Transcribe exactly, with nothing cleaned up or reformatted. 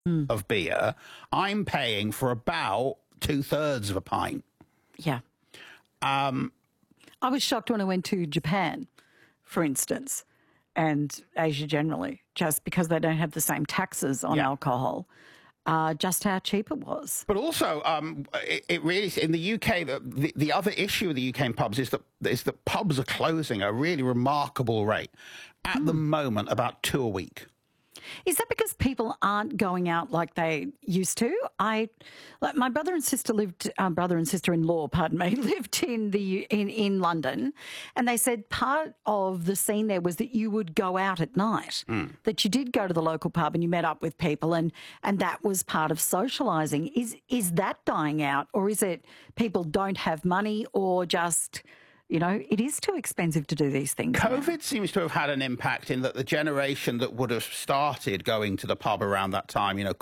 Mm. of beer, I'm paying for about two-thirds of a pint. Yeah. Um, I was shocked when I went to Japan, for instance, and Asia generally, just because they don't have the same taxes on Yeah. alcohol, uh, just how cheap it was. But also, um, it, it really, in the U K, the, the, the other issue with the U K in pubs is that, is that pubs are closing at a really remarkable rate. At Mm. the moment, about two a week. Is that because people aren't going out like they used to? I, like my brother and sister lived, uh, brother and sister-in-law, pardon me, lived in the in in London, and they said part of the scene there was that you would go out at night, Mm. that you did go to the local pub and you met up with people, and and that was part of socialising. Is is that dying out, or is it people don't have money, or just, you know, it is too expensive to do these things now? COVID seems to have had an impact in that the generation that would have started going to the pub around that time, you know,